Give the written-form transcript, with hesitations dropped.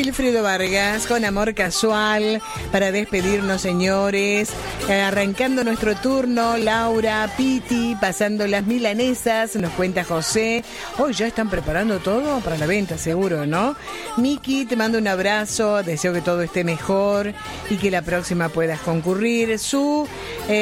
Wilfrido Vargas con Amor Casual para despedirnos, señores. Arrancando nuestro turno, Laura, Piti, pasando las milanesas, nos cuenta José. Hoy ya están preparando todo para la venta, seguro, ¿no? Miki, te mando un abrazo, deseo que todo esté mejor y que la próxima puedas concurrir.